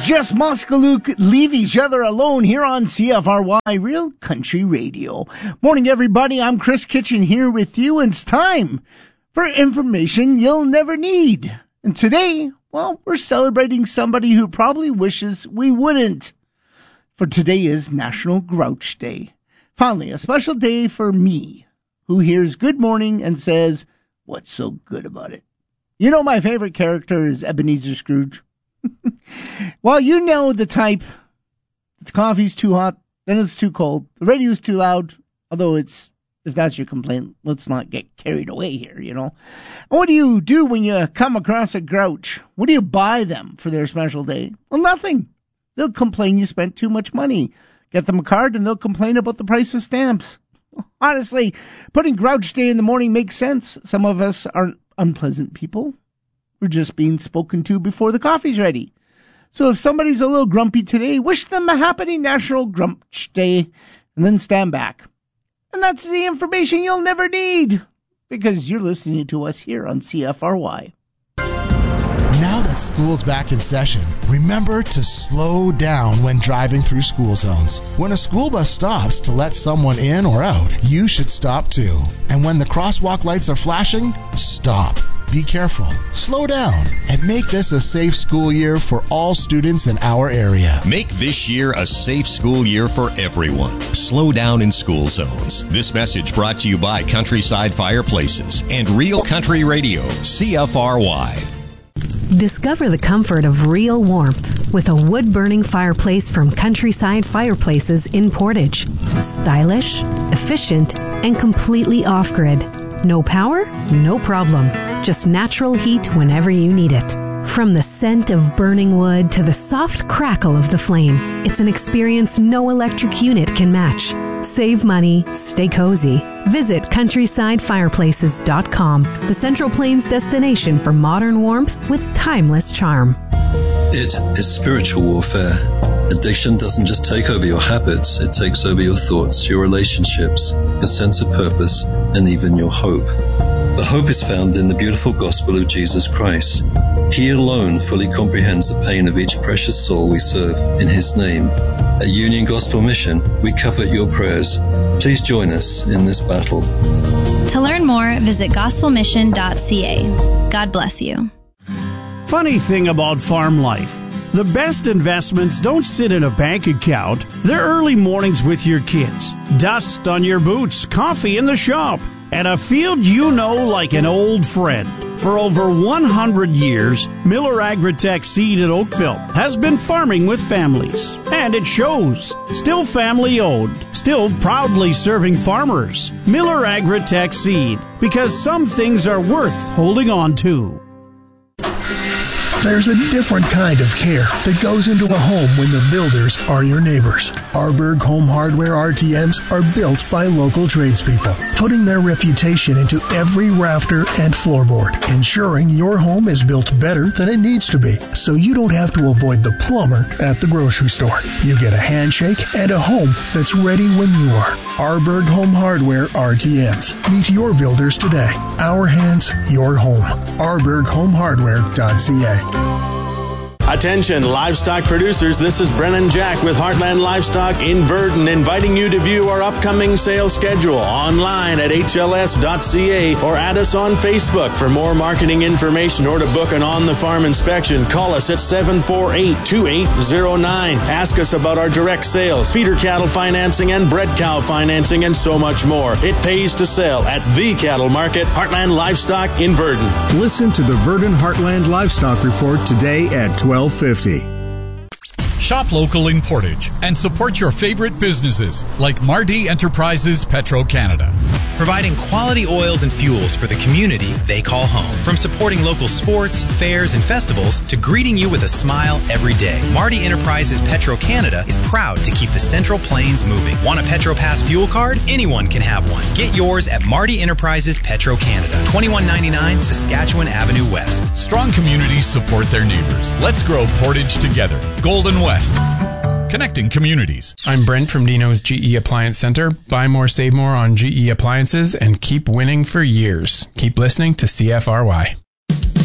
Jess Moskaluk leave each other alone here on CFRY Real Country Radio. Morning, everybody. I'm Chris Kitchen here with you, and it's time for information you'll never need. And today, well, we're celebrating somebody who probably wishes we wouldn't. For today is National Grouch Day. Finally, a special day for me, who hears good morning and says, what's so good about it? You know my favorite character is Ebenezer Scrooge. Well, you know the type. The coffee's too hot, then it's too cold. The radio's too loud, although if that's your complaint, let's not get carried away here, you know. And what do you do when you come across a grouch? What do you buy them for their special day? Well, nothing. They'll complain you spent too much money. Get them a card and they'll complain about the price of stamps. Honestly, putting Grouch Day in the morning makes sense. Some of us aren't unpleasant people. We're just being spoken to before the coffee's ready. So if somebody's a little grumpy today, wish them a happy National Grouch Day and then stand back. And that's the information you'll never need because you're listening to us here on CFRY. Now that school's back in session, remember to slow down when driving through school zones. When a school bus stops to let someone in or out, you should stop too. And when the crosswalk lights are flashing, stop. Be careful, slow down, and make this a safe school year for all students in our area. Make this year a safe school year for everyone. Slow down in school zones. This message brought to you by Countryside Fireplaces and Real Country Radio, CFRY. Discover the comfort of real warmth with a wood-burning fireplace from Countryside Fireplaces in Portage. Stylish, efficient, and completely off-grid. No power? No problem. Just natural heat whenever you need it. From the scent of burning wood to the soft crackle of the flame, it's an experience no electric unit can match. Save money, stay cozy. Visit CountrysideFireplaces.com, the Central Plains destination for modern warmth with timeless charm. It is spiritual warfare. Addiction doesn't just take over your habits, it takes over your thoughts, your relationships, your sense of purpose, and even your hope. But hope is found in the beautiful gospel of Jesus Christ. He alone fully comprehends the pain of each precious soul we serve in His name. At Union Gospel Mission, we covet your prayers. Please join us in this battle. To learn more, visit gospelmission.ca. God bless you. Funny thing about farm life. The best investments don't sit in a bank account. They're early mornings with your kids, dust on your boots, coffee in the shop, and a field you know like an old friend. For over 100 years, Miller Agritech Seed at Oakville has been farming with families. And it shows. Still family owned. Still proudly serving farmers. Miller Agritech Seed. Because some things are worth holding on to. There's a different kind of care that goes into a home when the builders are your neighbors. Arberg Home Hardware RTMs are built by local tradespeople, putting their reputation into every rafter and floorboard, ensuring your home is built better than it needs to be, so you don't have to avoid the plumber at the grocery store. You get a handshake and a home that's ready when you are. Arberg Home Hardware RTMs. Meet your builders today. Our hands, your home. ArbergHomeHardware.ca. Attention livestock producers, this is Brennan Jack with Heartland Livestock in Verdon, inviting you to view our upcoming sales schedule online at hls.ca or add us on Facebook. For more marketing information or to book an on-the-farm inspection, call us at 748-2809. Ask us about our direct sales, feeder cattle financing, and bred cow financing, and so much more. It pays to sell at the cattle market, Heartland Livestock in Verdon. Listen to the Verdon Heartland Livestock Report today at 12:50. Shop local in Portage and support your favorite businesses like Mardy Enterprises Petro-Canada. Providing quality oils and fuels for the community they call home. From supporting local sports, fairs, and festivals to greeting you with a smile every day. Mardy Enterprises Petro-Canada is proud to keep the Central Plains moving. Want a PetroPass fuel card? Anyone can have one. Get yours at Mardy Enterprises Petro-Canada, 2199 Saskatchewan Avenue West. Strong communities support their neighbors. Let's grow Portage together. Golden West. Connecting communities. I'm Brent from Dino's GE Appliance Center. Buy more, save more on GE appliances and keep winning for years. Keep listening to CFRY.